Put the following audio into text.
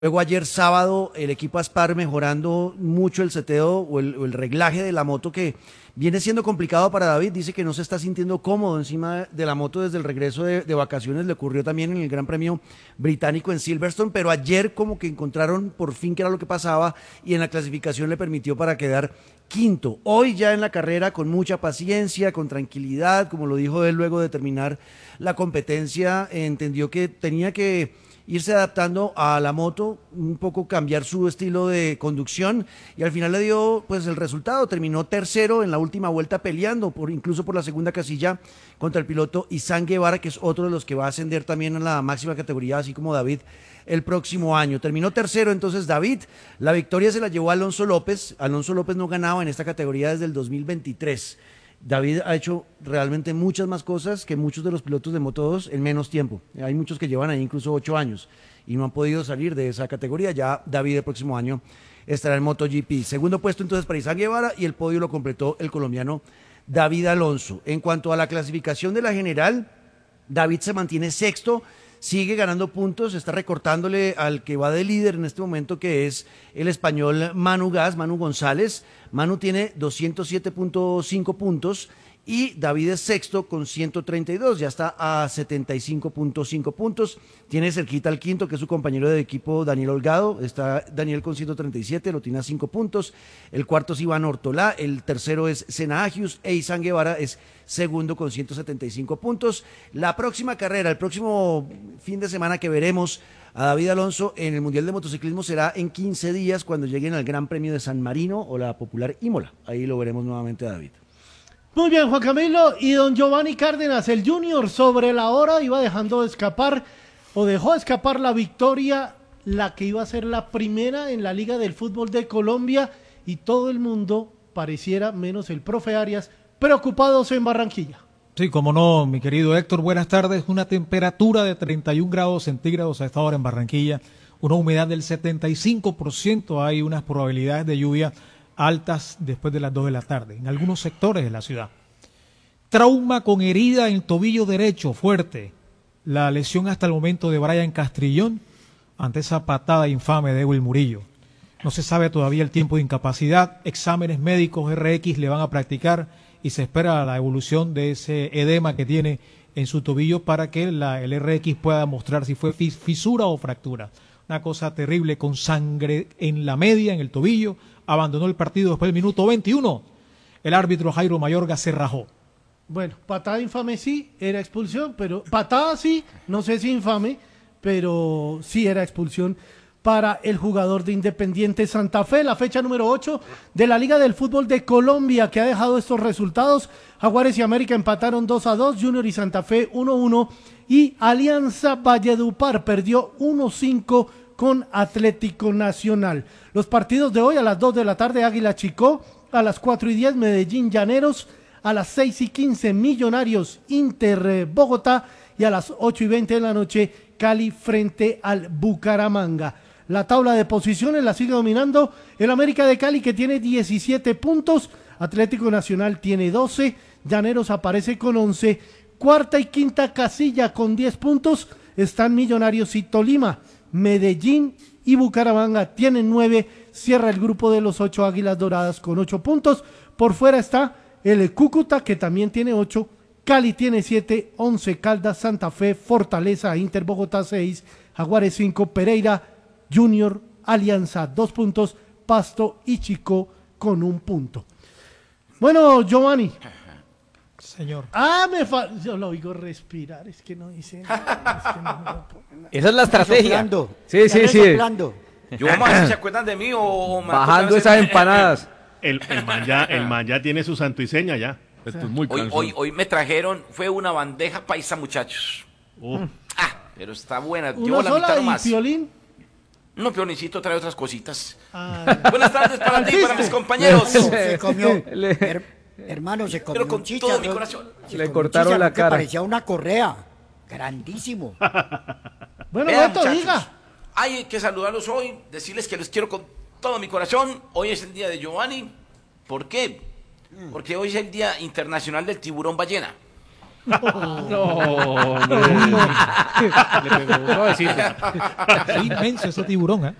Luego ayer sábado el equipo Aspar mejorando mucho el seteo o el reglaje de la moto que viene siendo complicado para David. Dice que no se está sintiendo cómodo encima de la moto desde el regreso de vacaciones. Le ocurrió también en el Gran Premio Británico en Silverstone, pero ayer como que encontraron por fin qué era lo que pasaba y en la clasificación le permitió para quedar quinto. Hoy ya en la carrera con mucha paciencia, con tranquilidad, como lo dijo él luego de terminar la competencia, entendió que tenía que irse adaptando a la moto, un poco cambiar su estilo de conducción y al final le dio pues el resultado, terminó tercero en la última vuelta peleando incluso por la segunda casilla contra el piloto Izan Guevara, que es otro de los que va a ascender también a la máxima categoría, así como David el próximo año. Terminó tercero entonces David, la victoria se la llevó Alonso López no ganaba en esta categoría desde el 2023. David ha hecho realmente muchas más cosas que muchos de los pilotos de Moto2 en menos tiempo. Hay muchos que llevan ahí incluso 8 años y no han podido salir de esa categoría. Ya David el próximo año estará en MotoGP. Segundo puesto entonces para Izan Guevara y el podio lo completó el colombiano David Alonso. En cuanto a la clasificación de la general, David se mantiene sexto, sigue ganando puntos, está recortándole al que va de líder en este momento, que es el español Manu González. Manu tiene 207.5 puntos y David es sexto con 132, ya está a 75.5 puntos, tiene cerquita al quinto, que es su compañero de equipo Daniel Holgado, está Daniel con 137, lo tiene a 5 puntos, el cuarto es Iván Ortolá, el tercero es Sena Agius e Izan Guevara es segundo con 175 puntos. La próxima carrera, el próximo fin de semana que veremos a David Alonso en el Mundial de Motociclismo será en 15 días cuando lleguen al Gran Premio de San Marino o la popular Imola, ahí lo veremos nuevamente a David. Muy bien, Juan Camilo. Y don Giovanni Cárdenas, el Junior, sobre la hora iba dejando escapar, o dejó escapar la victoria, la que iba a ser la primera en la Liga del Fútbol de Colombia, y todo el mundo pareciera, menos el profe Arias, preocupados en Barranquilla. Sí, como no, mi querido Héctor, buenas tardes. Una temperatura de 31 grados centígrados a esta hora en Barranquilla, una humedad del 75%, hay unas probabilidades de lluvia altas después de las 2 de la tarde, en algunos sectores de la ciudad. Trauma con herida en el tobillo derecho, fuerte. La lesión hasta el momento de Brian Castrillón ante esa patada infame de Edwin Murillo. No se sabe todavía el tiempo de incapacidad, exámenes médicos RX le van a practicar y se espera la evolución de ese edema que tiene en su tobillo para que el RX pueda mostrar si fue fisura o fractura. Una cosa terrible, con sangre en la media, en el tobillo. Abandonó el partido después del minuto 21. El árbitro Jairo Mayorga se rajó. Bueno, patada infame sí, era expulsión, pero patada sí, no sé si infame, pero sí era expulsión para el jugador de Independiente Santa Fe. La fecha número 8 de la Liga del Fútbol de Colombia, que ha dejado estos resultados. Jaguares y América empataron 2-2, Junior y Santa Fe 1-1 y Alianza Valledupar perdió 1-5 con Atlético Nacional. Los partidos de hoy: a las 2 de la tarde Águila Chicó, a las 4:10 Medellín Llaneros, a las 6:15 Millonarios Inter Bogotá y a las 8:20 de la noche Cali frente al Bucaramanga. La tabla de posiciones la sigue dominando el América de Cali, que tiene 17 puntos, Atlético Nacional tiene 12, Llaneros aparece con 11, cuarta y quinta casilla con 10 puntos están Millonarios y Tolima. Medellín y Bucaramanga tienen 9, cierra el grupo de los 8 Águilas Doradas con 8 puntos. Por fuera está el Cúcuta, que también tiene 8, Cali tiene 7, 11 Caldas, Santa Fe, Fortaleza, Inter Bogotá 6, Jaguares 5, Pereira, Junior, Alianza 2 puntos, Pasto y Chicó con 1 punto. Bueno, Giovanni. Señor. Yo lo oigo respirar, es que no dice nada. Es que no. Esa es la estrategia. Sí. Giovanni, ¿se acuerdan de mí o bajando esas empanadas? El man ya tiene su santo y seña ya. Esto es muy hoy me trajeron, fue una bandeja paisa, muchachos. Pero está buena. ¿Una sola y más. Piolín? No, Piolincito trae otras cositas. Buenas tardes para ti y para mis compañeros. Se comió, hermano, se comió con todo mi corazón. Le cortaron la cara. Parecía una correa. Grandísimo. Bueno, Beto, diga. Hay que saludarlos hoy, decirles que los quiero con todo mi corazón. Hoy es el día de Giovanni. ¿Por qué? Porque hoy es el Día Internacional del Tiburón Ballena. No, hombre. Le pegó suavecito. Es inmenso ese tiburón, ¿eh?